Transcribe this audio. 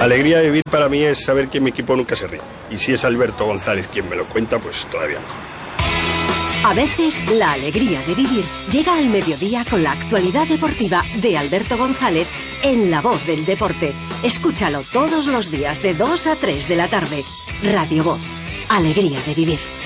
Alegría de vivir para mí es saber que mi equipo nunca se ríe. Y si es Alberto González quien me lo cuenta, pues todavía mejor. A veces la alegría de vivir llega al mediodía con la actualidad deportiva de Alberto González en La Voz del Deporte. Escúchalo todos los días de 2 a 3 de la tarde. Radio Voz. Alegría de vivir.